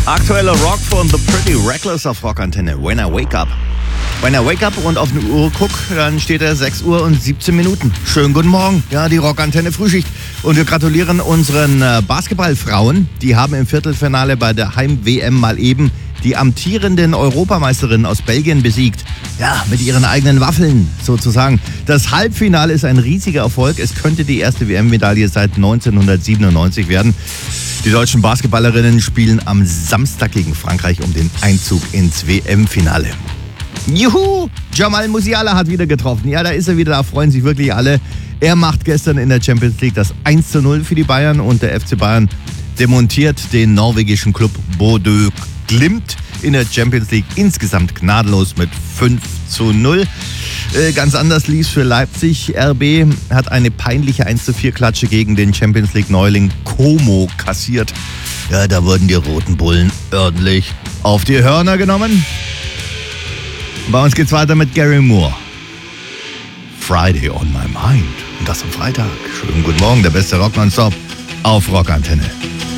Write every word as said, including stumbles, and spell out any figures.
Aktueller Rock von The Pretty Reckless auf Rockantenne. When I Wake Up. When I Wake Up und auf eine Uhr guck, dann steht er sechs Uhr und siebzehn Minuten. Schönen guten Morgen. Ja, die Rockantenne Frühschicht. Und wir gratulieren unseren Basketballfrauen. Die haben im Viertelfinale bei der Heim-W M mal eben die amtierenden Europameisterinnen aus Belgien besiegt. Ja, mit ihren eigenen Waffeln sozusagen. Das Halbfinale ist ein riesiger Erfolg. Es könnte die erste W M-Medaille seit neunzehnhundertsiebenundneunzig werden. Die deutschen Basketballerinnen spielen am Samstag gegen Frankreich um den Einzug ins W M-Finale. Juhu! Jamal Musiala hat wieder getroffen. Ja, da ist er wieder, da freuen sich wirklich alle. Er macht gestern in der Champions League das eins zu null für die Bayern und der F C Bayern demontiert den norwegischen Club Bodø Glimt in der Champions League insgesamt gnadenlos mit fünf zu null. Äh, ganz anders lief es für Leipzig. R B hat eine peinliche eins zu vier Klatsche gegen den Champions League Neuling Como kassiert. Ja, da wurden die roten Bullen ordentlich auf die Hörner genommen. Bei uns geht's weiter mit Gary Moore. Friday on my mind. Und das am Freitag. Schönen guten Morgen, der beste Rock nonstop auf Rockantenne.